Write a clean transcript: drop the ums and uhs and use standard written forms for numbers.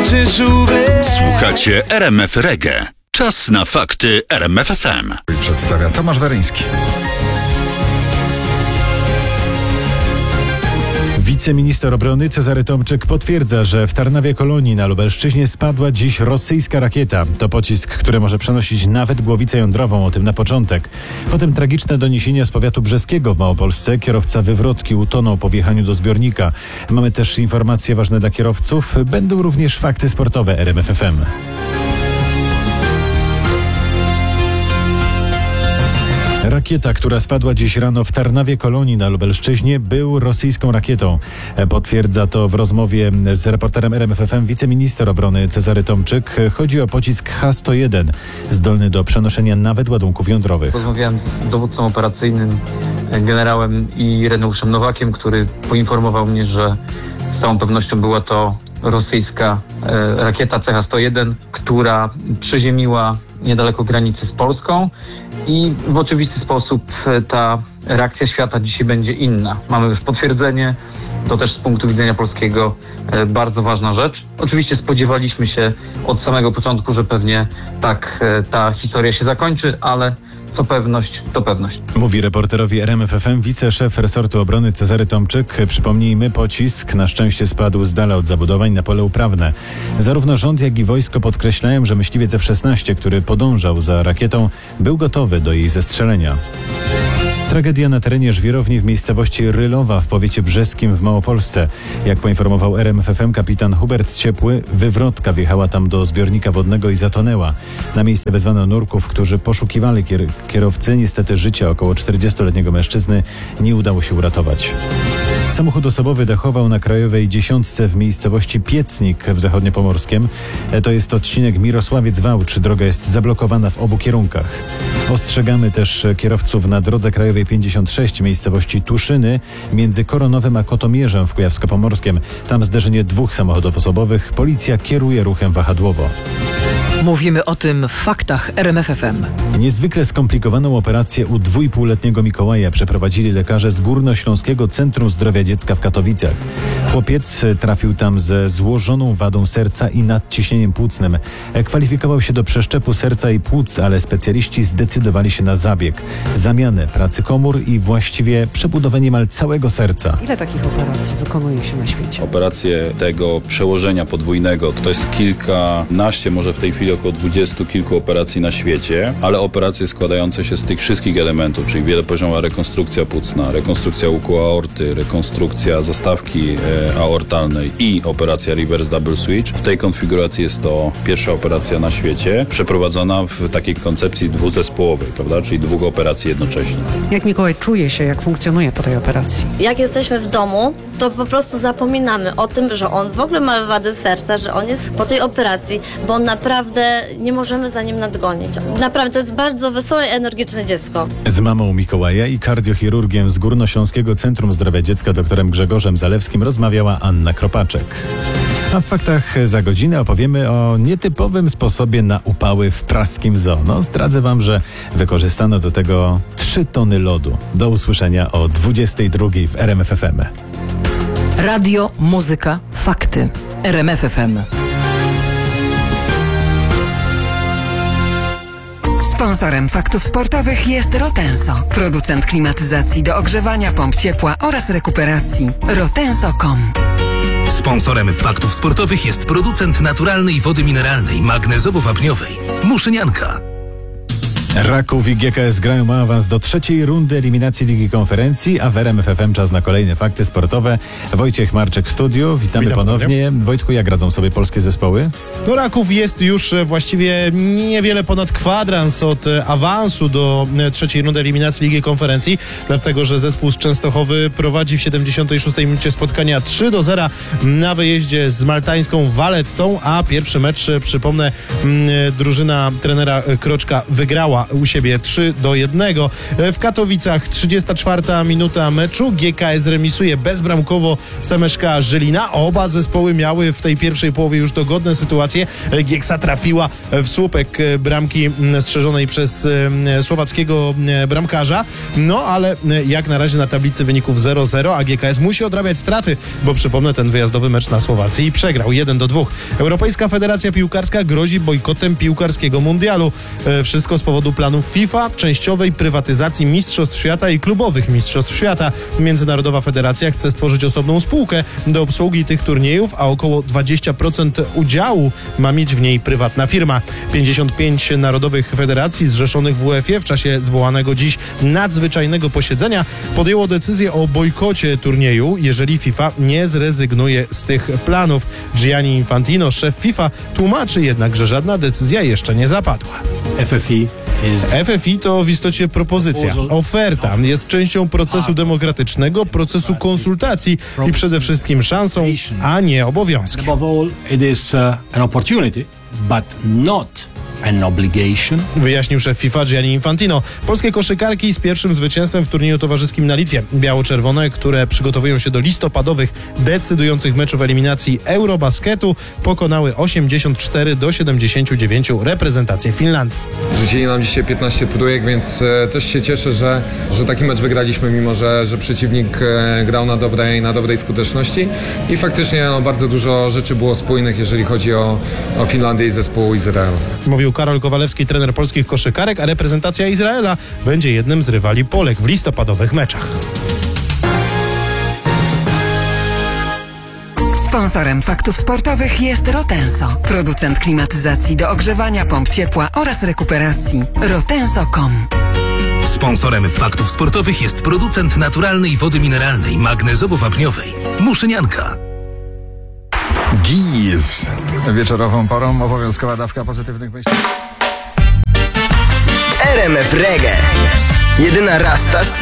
Słuchacie RMF Reggae. Czas na fakty RMF FM. Przedstawia Tomasz Weryński. Wiceminister obrony Cezary Tomczyk potwierdza, że w Tarnawie-Kolonii na Lubelszczyźnie spadła dziś rosyjska rakieta. To pocisk, który może przenosić nawet głowicę jądrową, o tym na początek. Potem tragiczne doniesienia z powiatu brzeskiego w Małopolsce. Kierowca wywrotki utonął po wjechaniu do zbiornika. Mamy też informacje ważne dla kierowców. Będą również fakty sportowe RMF FM. Rakieta, która spadła dziś rano w Tarnawie-Kolonii na Lubelszczyźnie, był rosyjską rakietą. Potwierdza to w rozmowie z reporterem RMF FM wiceminister obrony Cezary Tomczyk. Chodzi o pocisk H-101, zdolny do przenoszenia nawet ładunków jądrowych. Rozmawiałem z dowódcą operacyjnym, generałem Ireneuszem Nowakiem, który poinformował mnie, że z całą pewnością była to rosyjska rakieta CH-101, która przyziemiła niedaleko granicy z Polską i w oczywisty sposób ta reakcja świata dzisiaj będzie inna. Mamy już potwierdzenie, to też z punktu widzenia polskiego bardzo ważna rzecz. Oczywiście spodziewaliśmy się od samego początku, że pewnie tak ta historia się zakończy, ale co pewność, to pewność. Mówi reporterowi RMF FM wiceszef resortu obrony Cezary Tomczyk. Przypomnijmy, pocisk na szczęście spadł z dala od zabudowań na pole uprawne. Zarówno rząd, jak i wojsko podkreślają, że myśliwiec F-16, który podążał za rakietą, był gotowy do jej zestrzelenia. Tragedia na terenie żwirowni w miejscowości Rylowa w powiecie brzeskim w Małopolsce. Jak poinformował RMF FM kapitan Hubert Ciepły, wywrotka wjechała tam do zbiornika wodnego i zatonęła. Na miejsce wezwano nurków, którzy poszukiwali kierowcy. Niestety życia około 40-letniego mężczyzny nie udało się uratować. Samochód osobowy dachował na Krajowej 10 w miejscowości Piecnik w Zachodniopomorskiem. To jest odcinek Mirosławiec-Wałcz. Droga jest zablokowana w obu kierunkach. Ostrzegamy też kierowców na drodze Krajowej 56 miejscowości Tuszyny między Koronowem a Kotomierzem w Kujawsko-Pomorskiem. Tam zderzenie dwóch samochodów osobowych. Policja kieruje ruchem wahadłowo. Mówimy o tym w faktach RMF FM. Niezwykle skomplikowaną operację u 2,5-letniego Mikołaja przeprowadzili lekarze z Górnośląskiego Centrum Zdrowia Dziecka w Katowicach. Chłopiec trafił tam ze złożoną wadą serca i nadciśnieniem płucnym. Kwalifikował się do przeszczepu serca i płuc, ale specjaliści zdecydowali się na zabieg. Zamianę pracy komór i właściwie przebudowanie niemal całego serca. Ile takich operacji wykonuje się na świecie? Operacje tego przełożenia podwójnego to jest kilkanaście, może w tej chwili około 20 kilku operacji na świecie, ale operacje składające się z tych wszystkich elementów, czyli wielopoziomowa rekonstrukcja płucna, rekonstrukcja łuku aorty, rekonstrukcja zastawki aortalnej i operacja reverse double switch. W tej konfiguracji jest to pierwsza operacja na świecie, przeprowadzona w takiej koncepcji dwuzespołowej, prawda, czyli dwóch operacji jednocześnie. Jak Mikołaj czuje się, jak funkcjonuje po tej operacji? Jak jesteśmy w domu, to po prostu zapominamy o tym, że on w ogóle ma wadę serca, że on jest po tej operacji, bo naprawdę nie możemy za nim nadgonić. Naprawdę to jest bardzo wesołe i energiczne dziecko. Z mamą Mikołaja i kardiochirurgiem z Górnośląskiego Centrum Zdrowia Dziecka doktorem Grzegorzem Zalewskim rozmawiała Anna Kropaczek. A w faktach za godzinę opowiemy o nietypowym sposobie na upały w praskim zoo. Zdradzę wam, że wykorzystano do tego 3 tony lodu. Do usłyszenia o 22:00 w RMF FM. Radio, muzyka, fakty. RMF FM. Sponsorem faktów sportowych jest Rotenso, producent klimatyzacji do ogrzewania, pomp ciepła oraz rekuperacji. Rotenso.com. Sponsorem faktów sportowych jest producent naturalnej wody mineralnej, magnezowo-wapniowej Muszynianka. Raków i GKS grają ma awans do 3. rundy eliminacji Ligi Konferencji, a w RMF FM czas na kolejne fakty sportowe. Wojciech Marczek w studiu, witamy ponownie. Wojtku, jak radzą sobie polskie zespoły? Raków jest już właściwie niewiele ponad kwadrans od awansu do 3. rundy eliminacji Ligi Konferencji, dlatego że zespół z Częstochowy prowadzi w 76. minucie spotkania 3-0 na wyjeździe z maltańską Valettą, a pierwszy mecz, przypomnę, drużyna trenera Kroczka wygrała wygrała u siebie 3-1. W Katowicach 34 minuta meczu. GKS remisuje bezbramkowo z MSK Żylina. Oba zespoły miały w tej pierwszej połowie już dogodne sytuacje. Gieksa trafiła w słupek bramki strzeżonej przez słowackiego bramkarza. No ale jak na razie na tablicy wyników 0-0, a GKS musi odrabiać straty, bo przypomnę, ten wyjazdowy mecz na Słowacji przegrał 1-2. Europejska Federacja Piłkarska grozi bojkotem piłkarskiego mundialu. Wszystko z powodu planów FIFA, częściowej prywatyzacji Mistrzostw Świata i klubowych Mistrzostw Świata. Międzynarodowa Federacja chce stworzyć osobną spółkę do obsługi tych turniejów, a około 20% udziału ma mieć w niej prywatna firma. 55 narodowych federacji zrzeszonych w UEFA w czasie zwołanego dziś nadzwyczajnego posiedzenia podjęło decyzję o bojkocie turnieju, jeżeli FIFA nie zrezygnuje z tych planów. Gianni Infantino, szef FIFA, tłumaczy jednak, że żadna decyzja jeszcze nie zapadła. FFI to w istocie propozycja, oferta. Jest częścią procesu demokratycznego, procesu konsultacji i przede wszystkim szansą, a nie obowiązkiem. Wyjaśnił szef FIFA Gianni Infantino. Polskie koszykarki z pierwszym zwycięstwem w turnieju towarzyskim na Litwie. Biało-czerwone, które przygotowują się do listopadowych, decydujących meczów eliminacji Eurobasketu, pokonały 84-79 reprezentację Finlandii. Rzucili nam dzisiaj 15 trójek, więc też się cieszę, że taki mecz wygraliśmy, mimo że przeciwnik grał na dobrej skuteczności i faktycznie bardzo dużo rzeczy było spójnych, jeżeli chodzi o Finlandię i zespół Izraela. Mówił Karol Kowalewski, trener polskich koszykarek, a reprezentacja Izraela będzie jednym z rywali Polek w listopadowych meczach. Sponsorem Faktów Sportowych jest Rotenso, producent klimatyzacji do ogrzewania, pomp ciepła oraz rekuperacji. Rotenso.com. Sponsorem Faktów Sportowych jest producent naturalnej wody mineralnej magnezowo-wapniowej Muszynianka. Giz. Wieczorową porą obowiązkowa dawka pozytywnych myśli. RMF Reggae. Jedyna rasta